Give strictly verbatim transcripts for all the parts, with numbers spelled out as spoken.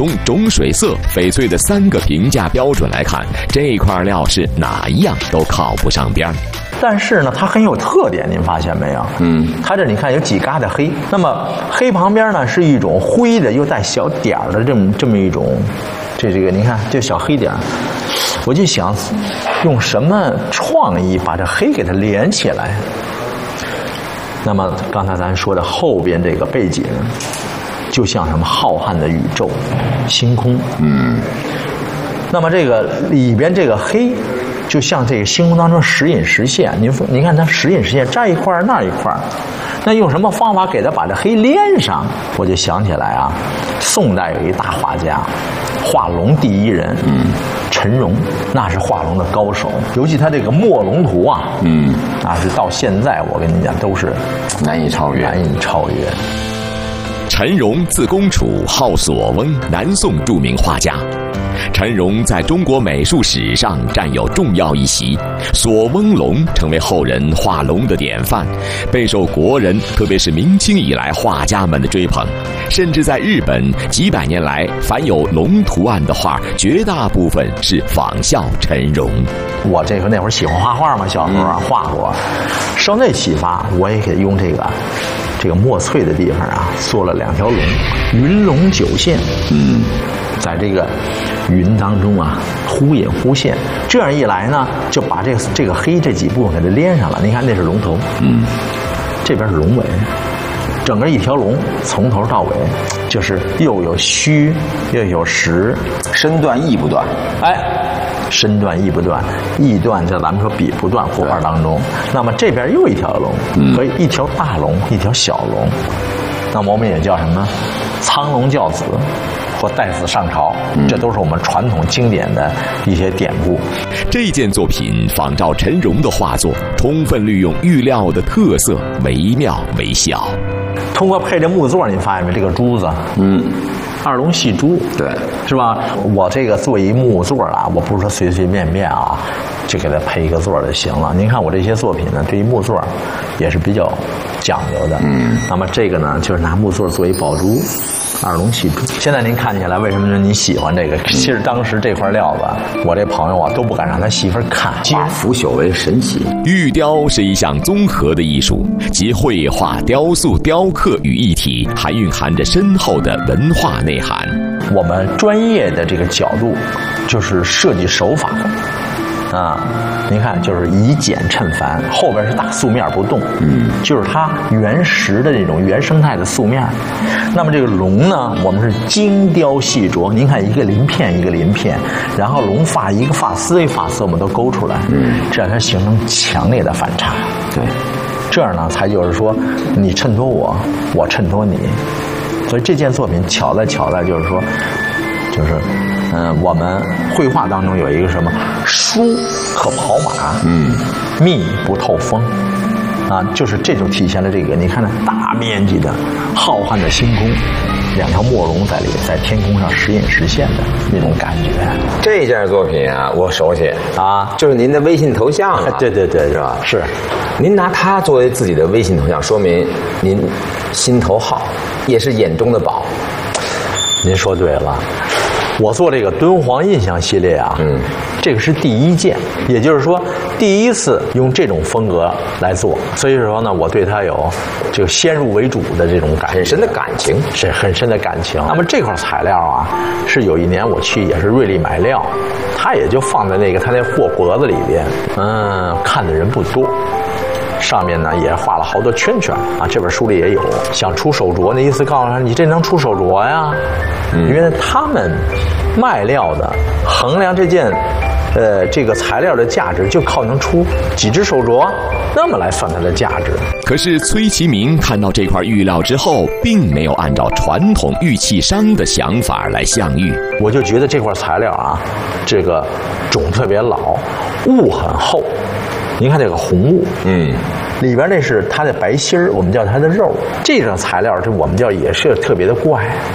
从种水色、翡翠的三个评价标准来看，这块料是哪一样都靠不上边儿。 但是呢，它很有特点，您发现没有？嗯，它这你看有几疙瘩黑，那么黑旁边呢是一种灰的又带小点儿的这么这么一种，这这个您看这小黑点儿，我就想用什么创意把这黑给它连起来。那么刚才咱说的后边这个背景，就像什么浩瀚的宇宙、星空。嗯，那么这个里边这个黑。就像这个星空当中时隐时现，您您看它时隐时现，这一块那一块，那用什么方法给它把这黑连上？我就想起来啊，宋代有一大画家，画龙第一人，嗯，陈荣，那是画龙的高手，尤其他这个墨龙图啊，嗯，那是到现在我跟你讲都是难以超越， 难以超越。 陈荣字公楚，号索翁，南宋著名画家。陈荣在中国美术史上占有重要一席，索翁龙成为后人画龙的典范，备受国人特别是明清以来画家们的追捧。甚至在日本，几百年来凡有龙图案的画，绝大部分是仿效陈荣。 我这个那会儿喜欢画画嘛，小时候啊画过，受那启发，我也给用这个这个墨翠的地方啊，做了两条龙，云龙九线。嗯，在这个云当中啊，忽隐忽现，这样一来呢，就把这个这个黑这几部分给它连上了。你看，那是龙头，嗯，这边是龙尾，整个一条龙从头到尾，就是又有虚又有实， 身断义不断。 哎，身断义不断，义断在咱们说笔不断绘画当中。那么这边又一条龙，嗯，和一条大龙，一条小龙，那么我们也叫什么？苍龙教子。或带子上朝，这都是我们传统经典的一些典故。 这件作品仿照陈荣的画作，充分利用玉料的特色，惟妙惟肖。 通过配这木座，你发现没？这个珠子，嗯，二龙戏珠， 对， 是吧？我这个做一木座啊，我不是说随随便便啊，就给它配一个座就行了。您看我这些作品呢，对于木座也是比较讲究的。嗯，那么这个呢，就是拿木座做一宝珠。二龙戏珠，现在您看起来为什么你喜欢这个？其实当时这块料子，我这朋友啊都不敢让他媳妇儿看， 化腐朽为神奇。 玉雕是一项综合的艺术，集绘画、雕塑、雕刻于一体，还蕴含着深厚的文化内涵。 我们专业的这个角度，就是设计手法。啊，您看，就是以简衬繁，后边是大素面不动，嗯，就是它原石的这种原生态的素面。那么这个龙呢，我们是精雕细琢，您看一个鳞片一个鳞片，然后龙发一个发丝一个发丝，我们都勾出来，嗯，这样它形成强烈的反差， 对， 这样呢才就是说，你衬托我，我衬托你，所以这件作品巧在巧在就是说，就是。嗯，我们绘画当中有一个什么疏可跑马，嗯，密不透风，啊，就是这就体现了这个。你看那大面积的浩瀚的星空，两条墨龙在里在天空上时隐时现的那种感觉。 这件作品啊，我熟悉啊，就是您的微信头像啊， 对对对， 是吧？ 是， 您拿它作为自己的微信头像，说明您心头好，也是眼中的宝。 您说对了。我做这个敦煌印象系列啊，嗯，这个是第一件，也就是说第一次用这种风格来做，所以说呢，我对它有就先入为主的这种感觉， 很深的感情， 是很深的感情。那么这块材料啊，是有一年我去也是瑞丽买料，它也就放在那个它那货脖子里边，嗯，看的人不多。上面呢也画了好多圈圈啊，这本书里也有。想出手镯，那意思告诉他你这能出手镯呀？嗯，因为他们卖料的衡量这件，呃，这个材料的价值就靠能出几只手镯，那么来算它的价值。 可是崔其明看到这块玉料之后，并没有按照传统玉器商的想法来镶玉。 我就觉得这块材料啊，这个种特别老，雾很厚。您看这个红雾，嗯，里边那是它的白心儿，我们叫它的肉。这种材料，这我们叫也是特别的怪，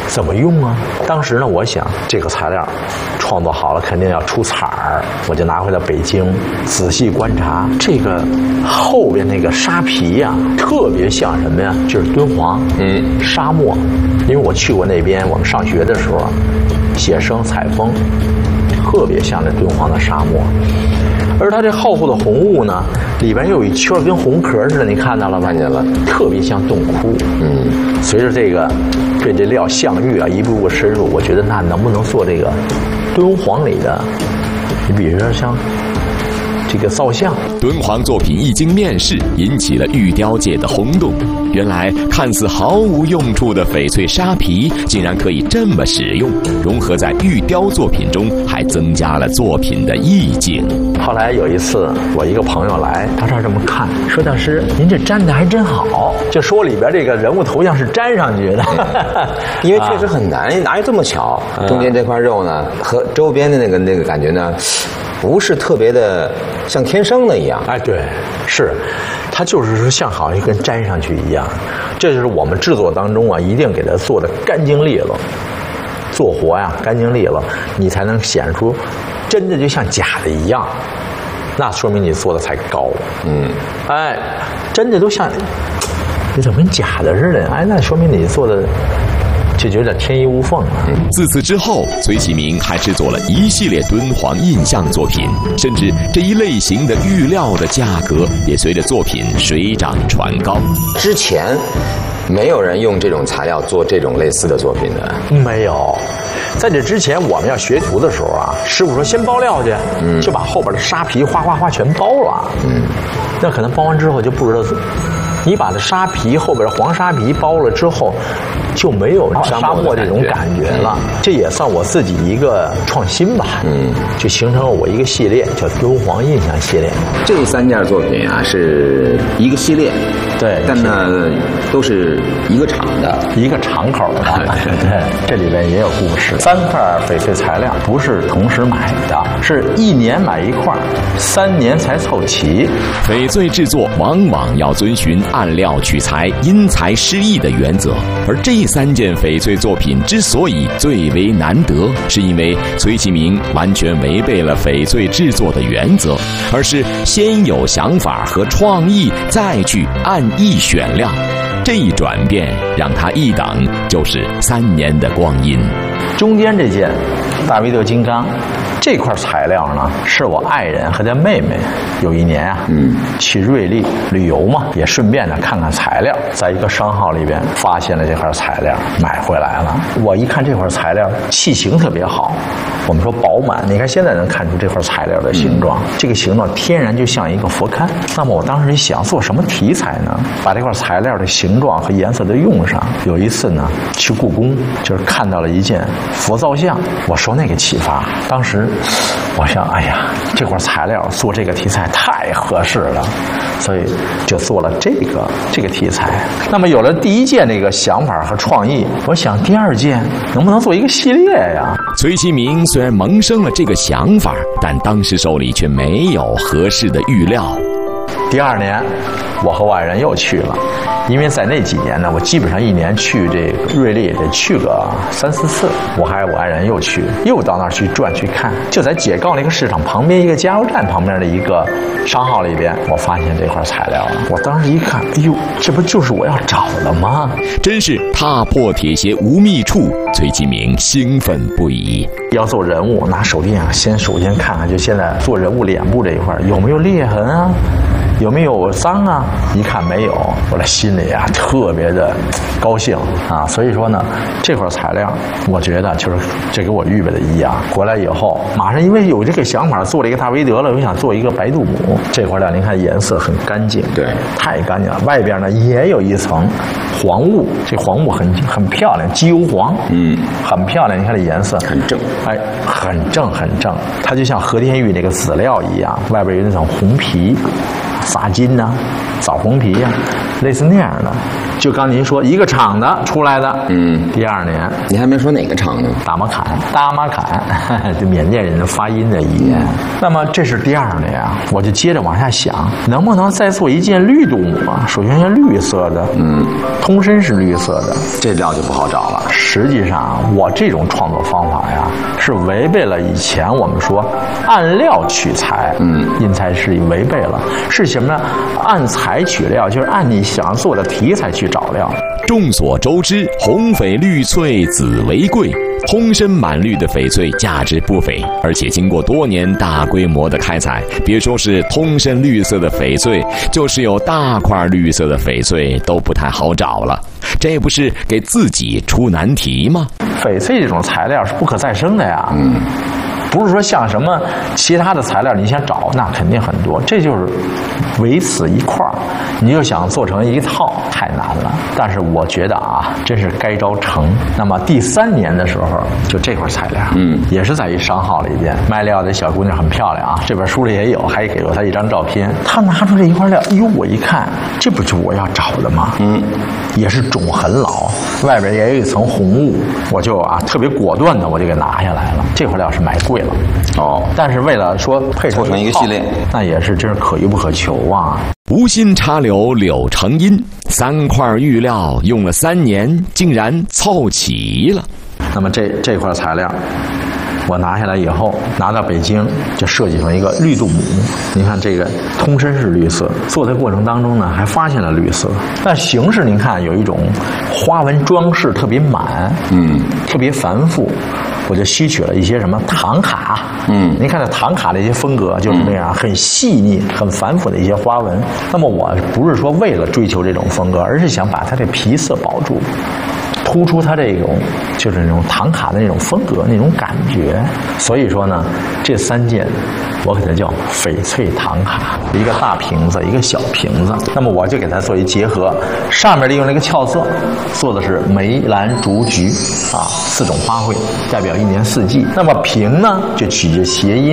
怎么用啊？当时呢，我想这个材料创作好了，肯定要出彩儿，我就拿回到北京，仔细观察这个后边那个沙皮呀、啊，特别像什么呀？就是敦煌，嗯，沙漠。因为我去过那边，我们上学的时候，写生采风，特别像这敦煌的沙漠。而它这厚厚的红雾呢，里边又有一圈跟红壳似的，你看到了吗？ 看见了， 特别像洞窟。嗯，随着这个对这料项羽啊一步步深入，我觉得那能不能做这个敦煌里的，你比如说像这个造像。 敦煌作品一经面世，引起了玉雕界的轰动。原来看似毫无用处的翡翠沙皮，竟然可以这么使用，融合在玉雕作品中，还增加了作品的意境。 后来有一次，我一个朋友来，他这儿这么看，说大师，您这粘的还真好，就说里边这个人物头像是粘上去的， 因为确实很难，哪有这么巧？中间这块肉呢，和周边的那个那个感觉呢，不是特别的像天生的一样。 哎，对，是，它就是说像好像跟粘上去一样。这就是我们制作当中啊，一定给它做的干净利落，做活呀干净利落，你才能显示出真的就像假的一样，那说明你做的才高。嗯，哎，真的都像，你怎么跟假的似的？哎，那说明你做的这就有点天衣无缝了。 自此之后，崔启明还制作了一系列敦煌印象作品，甚至这一类型的玉料的价格也随着作品水涨船高。 之前没有人用这种材料做这种类似的作品的， 没有。在这之前，我们要学徒的时候啊，师傅说先包料去，嗯，就把后边的沙皮哗哗哗全包了，嗯，那可能包完之后就不知道。你把这沙皮后边黄沙皮包了之后，就没有沙漠这种感觉了。这也算我自己一个创新吧。嗯，就形成了我一个系列，叫敦煌印象系列。 这三件作品啊是一个系列， 对， 但呢都是一个厂的， 一个厂口的。对，这里边也有故事。三块翡翠材料不是同时买的，是一年买一块，三年才凑齐。 翡翠制作往往要遵循按料取材、因材施艺的原则，而这三件翡翠作品之所以最为难得，是因为崔启明完全违背了翡翠制作的原则，而是先有想法和创意，再去按意选料。这一转变让他一等就是三年的光阴。 中间这件大维德金刚，这块材料呢，是我爱人和他妹妹有一年啊，嗯，去瑞丽旅游嘛，也顺便呢看看材料，在一个商号里边发现了这块材料，买回来了。我一看这块材料器型特别好，我们说饱满，你看现在能看出这块材料的形状，嗯、这个形状天然就像一个佛龛。那么我当时想做什么题材呢？把这块材料的形状和颜色都用上。有一次呢，去故宫就是看到了一件佛造像，我受那个启发，当时我想，哎呀，这块材料做这个题材太合适了，所以就做了这个这个题材。那么有了第一件这个想法和创意，我想第二件能不能做一个系列呀？ 崔启明虽然萌生了这个想法，但当时手里却没有合适的玉料。 第二年，我和我爱人又去了。因为在那几年呢，我基本上一年去这个瑞丽得去个三四次，我还有我爱人又去，又到那儿去转去看。就在解告那个市场旁边一个加油站旁边的一个商号里边，我发现这块材料了。我当时一看，哎呦，这不就是我要找的吗？ 真是踏破铁鞋无觅处，崔启明兴奋不已。 要做人物，拿手电啊，先首先看看，就现在做人物脸部这一块有没有裂痕啊？有没有脏啊？一看没有，我的心里啊特别的高兴啊。所以说呢，这块材料我觉得就是这给我预备的一样。回来以后，马上因为有这个想法，做了一个大维德了，我想做一个白度母。这块料您看颜色很干净， 对， 太干净了。外边呢也有一层黄雾，这黄雾很很漂亮，机油黄，嗯，很漂亮。你看这颜色很正， 哎，很正很正。它就像和田玉那个籽料一样，外边有那层红皮。撒金呐、啊，枣红皮呀、啊，类似那样的， 就刚您说一个厂的出来的，嗯，第二年， 你还没说哪个厂呢？ 达玛坎，达玛坎，这缅甸人的发音的语言。那么这是第二年啊，我就接着往下想，能不能再做一件绿度母啊？首先是绿色的，嗯，通身是绿色的， 这料就不好找了。 实际上，我这种创作方法呀，是违背了以前我们说按料取材，嗯，因材施以，违背了是什么呢？按材取料，就是按你想做的题材去找料。 众所周知，红翡绿翠紫为贵。通身满绿的翡翠价值不菲，而且经过多年大规模的开采，别说是通身绿色的翡翠，就是有大块绿色的翡翠都不太好找了。这不是给自己出难题吗？ 翡翠这种材料是不可再生的呀。嗯。不是说像什么其他的材料你想找那肯定很多，这就是唯此一块儿，你就想做成一套太难了。但是我觉得啊，真是该招成。那么第三年的时候，就这块材料，嗯，也是在一商号里边卖料的小姑娘很漂亮啊，这本书里也有，还给了她一张照片。她拿出这一块料，哎呦，我一看，这不就我要找的吗？嗯，也是种很老，外边也有一层红雾，我就啊特别果断的我就给拿下来了。这块料是买贵了哦，但是为了说配成一个系列， 那也是真是可遇不可求啊。 无心插柳柳成荫，三块玉料用了三年，竟然凑齐了。 那么这这块材料，我拿下来以后，拿到北京就设计成一个绿度母。您看这个通身是绿色，做的过程当中呢，还发现了绿色，但形式您看有一种花纹装饰特别满，嗯，特别繁复。我就吸取了一些什么唐卡，嗯，您看这唐卡的一些风格就是那样，很细腻、很繁复的一些花纹。那么我不是说为了追求这种风格，而是想把它的皮色保住，突出它这种就是那种唐卡的那种风格、那种感觉。所以说呢，这三件我给它叫翡翠唐卡，一个大瓶子，一个小瓶子。那么我就给它做一结合，上面利用了一个俏色，做的是梅兰竹菊啊四种花卉，代表一年四季。那么瓶呢，就取决谐音。